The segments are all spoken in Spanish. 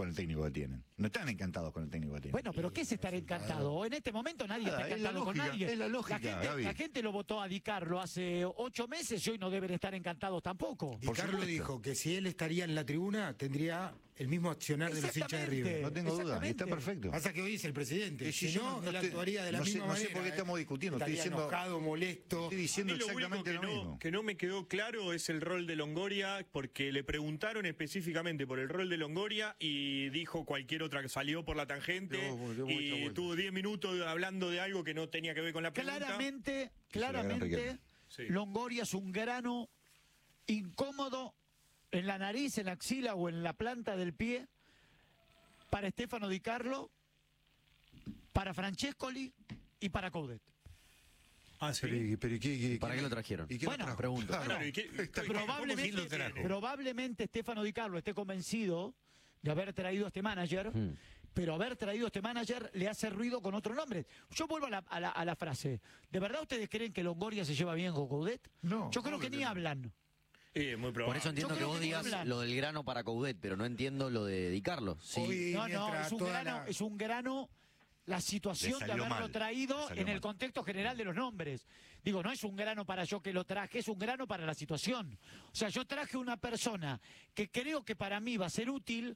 con el técnico que tienen. No están encantados con el técnico que tienen. Bueno, pero ¿qué es estar encantado? En este momento nadie está Es la encantado con lógica, nadie. es la lógica, Gaby. La gente lo votó a Di Carlo hace 8 meses y hoy no deben estar encantados tampoco. Y Carlos dijo que si él estaría en la tribuna tendría el mismo accionar de los hinchas de River. No tengo duda, y está perfecto. Pasa que hoy es el presidente. Si no, él actuaría de la misma manera. No sé por qué estamos discutiendo. Estoy Estaría diciendo, enojado, molesto. estoy diciendo exactamente lo mismo. Que no me quedó claro es el rol de Longoria, porque le preguntaron específicamente por el rol de Longoria y dijo cualquier otra que salió por la tangente y tuvo 10 minutos hablando de algo que no tenía que ver con la pregunta. Claramente, Sí. Longoria es un grano incómodo en la nariz, en la axila o en la planta del pie para Stefano Di Carlo, para Francescoli y para Coudet. Ah, sí. ¿Para qué lo trajeron? ¿Y qué Bueno, lo trajo? pregunto. Claro. Claro, ¿y qué- Probablemente, ¿cómo quién lo trajo? probablemente Stefano Di Carlo esté convencido de haber traído a este manager, pero haber traído a este manager le hace ruido con otro nombre. Yo vuelvo a la frase. ¿De verdad ustedes creen que Longoria se lleva bien con Coudet? No. Yo creo que ni hablan. Muy probable. Por eso entiendo Yo que creo vos que digas hablan. lo del grano para Coudet, pero no entiendo lo de Di Carlo. Sí. Hoy, No, mientras es un toda grano, la- es un grano la situación Le de salió haberlo mal, traído le salió en el mal. contexto general de los nombres. Digo, no es un grano para yo que lo traje, es un grano para la situación. O sea, yo traje una persona que creo que para mí va a ser útil,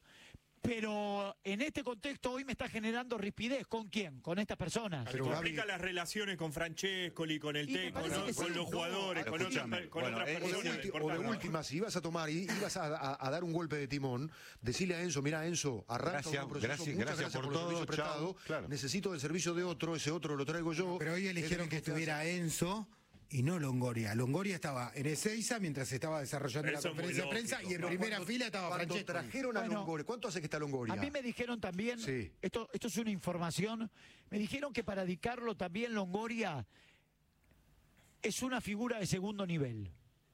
pero en este contexto hoy me está generando rispidez. ¿Con quién? Con estas personas. Pero complica las relaciones con Francescoli, con el Y me técnico, parece ¿no? que con sí. los jugadores, con Escúchame, otras personas. O de importantes. última, si ibas a tomar y ibas a dar un golpe de timón, decirle a Enzo, mira Enzo, arranca Gracias, un proceso, gracias, muchas gracias por los servicios todo, prestados, chao, claro. necesito del servicio de otro, ese otro lo traigo yo. Pero hoy eligieron que estuviera Enzo y no Longoria. Longoria estaba en Ezeiza mientras se estaba desarrollando la Eso es muy conferencia de prensa lógico. y en No, primera cuando- fila estaba cuando Francesco. trajeron a Bueno, Longoria, ¿cuánto hace que está Longoria? A mí me dijeron también, Sí. esto es una información, me dijeron que para Di Carlo también Longoria es una figura de segundo nivel.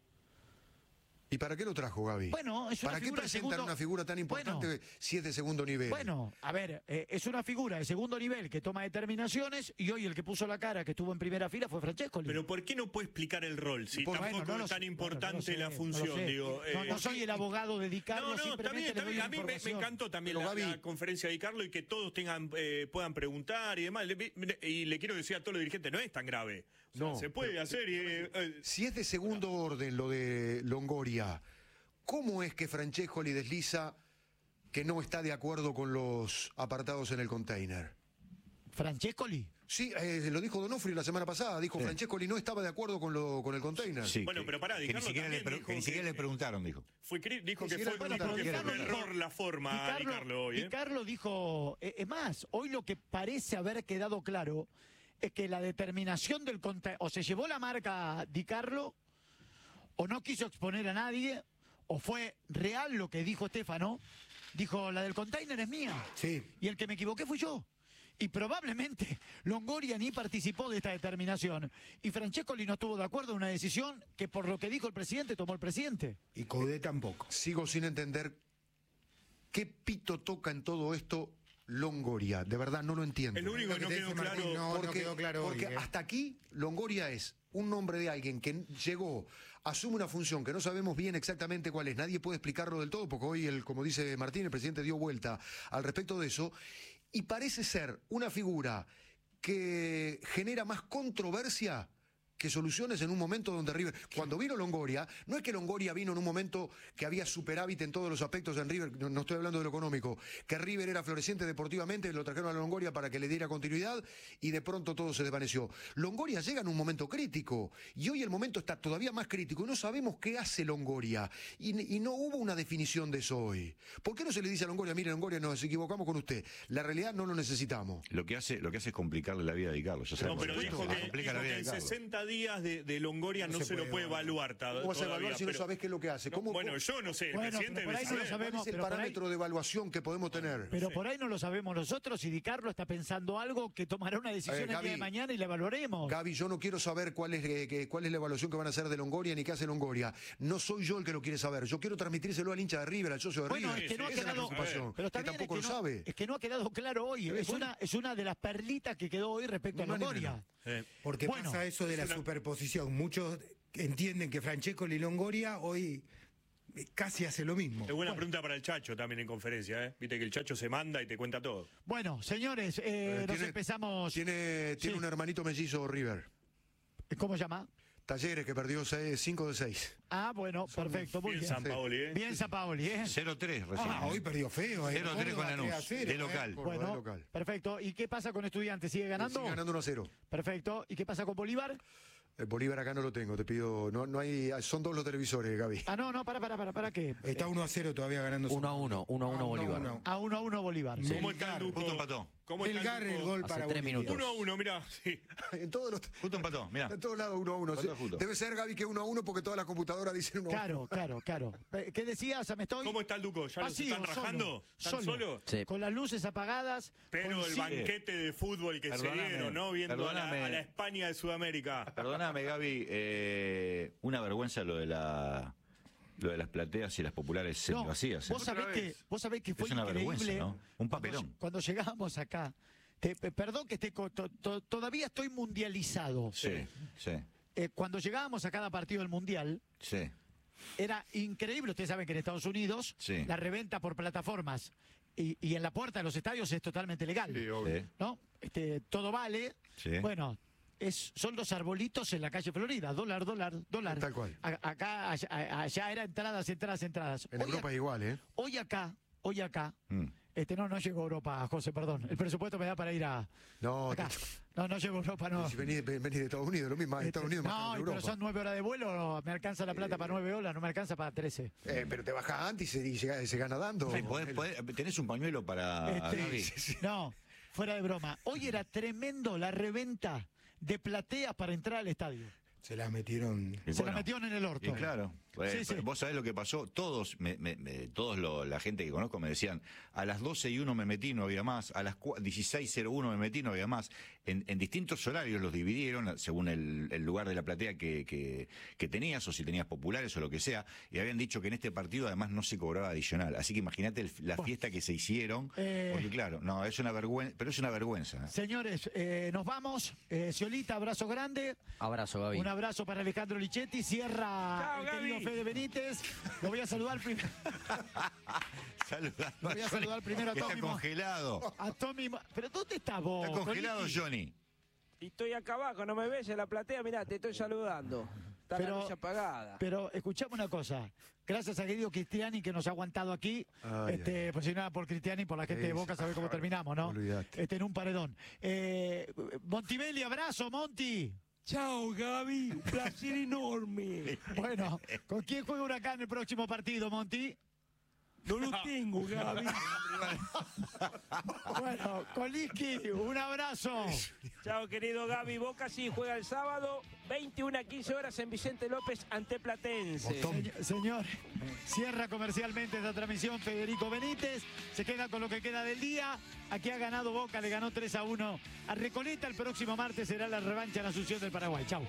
¿Y para qué lo trajo, Gaby? Bueno, es una ¿Para qué figura de presentan segundo- una figura tan importante Bueno. si es de segundo nivel? Bueno, a ver, es una figura de segundo nivel que toma determinaciones y hoy el que puso la cara, que estuvo en primera fila, fue Francescoli. Pero ¿por qué no puede explicar el rol? Si Bueno, tampoco no lo es tan sé, importante no lo sé, la no lo función, sé. digo. No soy el abogado de Di Carlo, No, está bien, simplemente está le doy bien. A mí me información. encantó también Pero, la Gaby, conferencia de Di Carlo y que todos puedan preguntar y demás. Y le quiero decir a todos los dirigentes, no es tan grave. O sea, No, se puede hacer. Si es de segundo orden lo de Longoria, ¿cómo es que Francescoli desliza que no está de acuerdo con los apartados en el container? ¿Francescoli? Sí, lo dijo Donofrio la semana pasada. Dijo Francescoli no estaba de acuerdo con el container. Sí, Bueno, pero pará, Di que ni Carlo siquiera, también dijo que ni siquiera que- le preguntaron, dijo. Dijo Sí, que sí, fue, era- dijo pero que Di fue Carlo un dijo- error la forma, Di Carlo hoy. Di Carlo dijo, es más, hoy lo que parece haber quedado claro es que la determinación del container, o se llevó la marca Di Carlo, o no quiso exponer a nadie, o fue real lo que dijo Stefano, dijo, la del container es mía. Sí. Y el que me equivoqué fui yo. Y probablemente Longoria ni participó de esta determinación. Y Francescoli no estuvo de acuerdo en una decisión que por lo que dijo el presidente tomó el presidente. Y Coudet tampoco. Sigo sin entender qué pito toca en todo esto Longoria. De verdad, no lo entiendo. El único que no te quedó dice Martín, claro. no quedó claro porque hoy, hasta aquí Longoria es un nombre de alguien que llegó, asume una función que no sabemos bien exactamente cuál es, nadie puede explicarlo del todo, porque hoy, como dice Martín, el presidente dio vuelta al respecto de eso, y parece ser una figura que genera más controversia que soluciones en un momento donde River, cuando vino Longoria, no es que Longoria vino en un momento que había superávit en todos los aspectos en River, no estoy hablando de lo económico, que River era floreciente deportivamente, lo trajeron a Longoria para que le diera continuidad y de pronto todo se desvaneció. Longoria llega en un momento crítico y hoy el momento está todavía más crítico y no sabemos qué hace Longoria y no hubo una definición de eso hoy. ¿Por qué no se le dice a Longoria, mire Longoria, nos equivocamos con usted? La realidad no lo necesitamos. Lo que hace es complicarle la vida a Di Carlo. Ya No, sabemos pero que dijo le que, complica la vida a en Di Carlo. 60 días de Longoria no se lo puede evaluar. ¿Cómo vas a evaluar si no sabés qué es lo que hace? ¿Cómo, Bueno, yo no sé, el Bueno, presidente pero por debe ahí no lo saber. sabemos. ¿Cuál es el pero por ahí- parámetro de evaluación que podemos tener? Pero por ahí no lo sabemos nosotros y Di Carlo está pensando algo que tomará una decisión el Gaby, día de mañana y la evaluaremos. Gaby, yo no quiero saber cuál es la evaluación que van a hacer de Longoria ni qué hace Longoria. No soy yo el que lo quiere saber. Yo quiero transmitírselo al hincha de River, al socio de Bueno, River. es que no ha Esa es la quedado, preocupación, pero está que bien, tampoco es lo que no, sabe. es que no ha quedado claro hoy. Es una de las perlitas que quedó hoy respecto Ni a más ni Longoria. Porque pasa eso de la superposición. Muchos entienden que Francescoli y Longoria hoy casi hace lo mismo. Es buena pregunta para el Chacho también en conferencia, ¿eh? Viste que el Chacho se manda y te cuenta todo. Bueno, señores, nos empezamos. Tiene Sí. un hermanito mellizo River. ¿Cómo se llama? Talleres, que perdió 5 de 6. Ah, bueno, perfecto, muy Bien bien. Sampaoli, ¿eh? Bien, Sampaoli, ¿eh? 0-3 recién. Ah, hoy perdió feo. 0-3 con Lanús, de local. Bueno, local. perfecto. ¿Y qué pasa con Estudiantes? ¿Sigue ganando? Sigue ganando 1-0. Perfecto. ¿Y qué pasa con Bolívar? El Bolívar acá no lo tengo, te pido. No hay. Son 2 los televisores, Gaby. Ah, no, para ¿qué? Está 1-0 todavía ganando. 1-1 Bolívar. A 1-1 Bolívar. Sí. ¿Cómo está el Duco? Justo empató. ¿Cómo está Melgar el Duco? gol Hace para 3 Bolivia. minutos. 1-1, mirá. Sí. En todos los. Justo empató, mirá. En todos lados 1-1. Empató justo. Debe ser, Gaby, que 1-1 porque todas las computadoras dicen 1-1. Claro. ¿Qué decías? Me estoy. ¿Cómo está el Duco? ¿Ya los Vacío, están rajando? ¿Están solos? Sí. Con las luces apagadas. Pero con el sí- banquete de fútbol que Perdóname, se dieron, ¿no? Viendo a perdóname. la España de Sudamérica. Perdóname, Gaby, una vergüenza lo de las plateas y las populares No, vacías. vos sabés que fue Es una vergüenza, increíble. ¿no? Un papelón. Cuando llegábamos acá. Perdón que esté todavía estoy mundializado. Sí. Cuando llegábamos a cada partido del mundial, era increíble. Ustedes saben que en Estados Unidos Sí. la reventa por plataformas y en la puerta de los estadios es totalmente legal. Sí. ¿No? Todo vale. Sí. Bueno, son los arbolitos en la calle Florida. Dólar. Tal cual. Acá, allá era entradas. En Europa es igual, ¿eh? Hoy acá. Mm. No llegó a Europa, José, perdón. El presupuesto me da para ir a. No, Acá. No llegó a Europa, no. Si venís de Estados Unidos, lo mismo. Estados Unidos más No, caro que pero Europa. son 9 horas de vuelo, me alcanza la plata para 9 horas, no me alcanza para 13. Pero te bajás antes y se gana dando. Sí, ¿tenés un pañuelo para Gaby? No, fuera de broma. Hoy era tremendo la reventa de plateas para entrar al estadio. Se la metieron. Y Se bueno, la metieron en el orto. Y claro, Sí. vos sabés lo que pasó. Todos, la gente que conozco me decían, a las 12:01 me metí, no había más, a las 16:01 me metí, no había más. En distintos horarios los dividieron según el lugar de la platea que tenías, o si tenías populares o lo que sea, y habían dicho que en este partido además no se cobraba adicional. Así que imagínate la fiesta que se hicieron, porque claro, no, es una vergüenza, pero es una vergüenza. Señores, nos vamos. Ciolita, abrazo grande. Abrazo, Gaby. Un abrazo para Alejandro Lichetti. Cierra Chao, el querido Gaby. Fede Benítez. Lo voy a saludar primero. Saludando Voy a Johnny, saludar primero a que Tommy está Mo- congelado. A Tommy. ¿Pero dónde estás vos? Está congelado, Coliki? Johnny. Y estoy acá abajo, no me ves en la platea, mirá, te estoy saludando. Está Pero- la luz apagada. Pero escuchame una cosa. Gracias a querido Cristiani que nos ha aguantado aquí. Ay, Pues si no era por Cristiani, por la gente de Boca, sabe cómo terminamos, ¿no? Olvidate. En un paredón. Montivelli, abrazo, Monti. Chao, Gaby, un placer enorme. Bueno, ¿con quién juega Huracán el próximo partido, Monti? No lo tengo, Gaby. Bueno, Koliski, un abrazo. Chao, querido Gaby. Boca sí juega el sábado, 21 a 15 horas en Vicente López ante Platense. Señor, cierra comercialmente esta transmisión Federico Benítez. Se queda con lo que queda del día. Aquí ha ganado Boca, le ganó 3-1 a Recoleta. El próximo martes será la revancha en Asunción del Paraguay. Chau.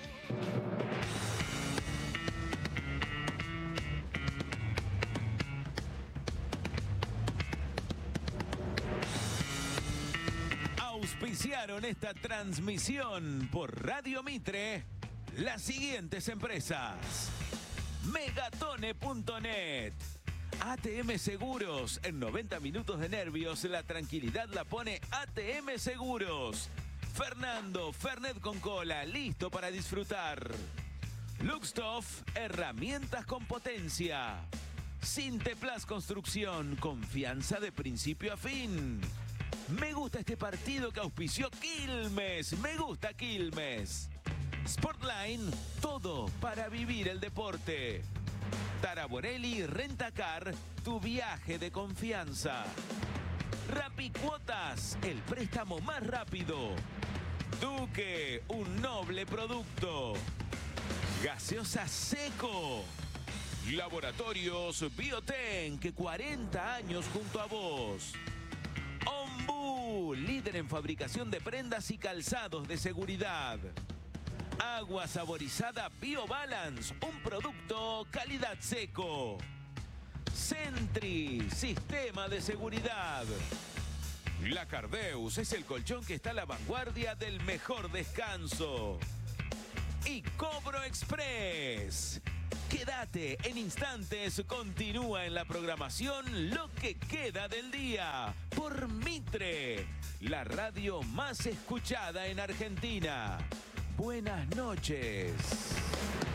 Auspiciaron esta transmisión por Radio Mitre las siguientes empresas: Megatone.net, ATM Seguros. En 90 minutos de nervios, la tranquilidad la pone ATM Seguros. Fernando Fernet con cola, listo para disfrutar. Luxtoff, herramientas con potencia. Sinteplas Construcción, confianza de principio a fin. Me gusta este partido que auspició Quilmes. Me gusta Quilmes. Sportline, todo para vivir el deporte. Taraborelli Rentacar, tu viaje de confianza. Rapicuotas, el préstamo más rápido. Duque, un noble producto. Gaseosa Seco. Laboratorios Biotenk, 40 años junto a vos. Ombú, líder en fabricación de prendas y calzados de seguridad. Agua saborizada BioBalance, un producto calidad Seco. Sentry, sistema de seguridad. La Cardeus es el colchón que está a la vanguardia del mejor descanso. Y Cobro Express, Quédate, en instantes continúa en la programación Lo que queda del día por Mitre, la radio más escuchada en Argentina. Buenas noches.